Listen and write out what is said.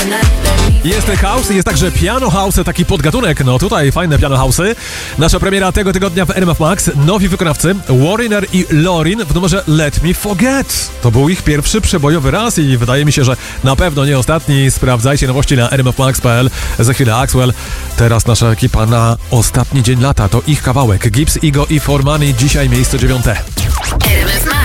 Jest house, jest także piano house, taki podgatunek. No tutaj fajne piano house'y. Nasza premiera tego tygodnia w RMF Max. Nowi wykonawcy Warriner i Lorin w numerze Let Me Forget. To był ich pierwszy przebojowy raz i wydaje mi się, że na pewno nie ostatni. Sprawdzajcie nowości na rmfmax.pl. Za chwilę Axwell. Teraz nasza ekipa na ostatni dzień lata. To ich kawałek. Gibbs, Ego i For Money. Dzisiaj miejsce 9. RMF